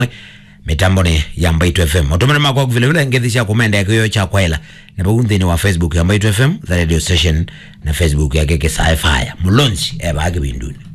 mitamboni ya Mbaitu FM. Otomana makwa vile vile ngedhisha komenda ya kiyo cha kwaila. Na pagunthini wa Facebook ya Mbaitu FM, the radio station na Facebook ya Keke Sci-Fi. Mulonzi eba haki binduni.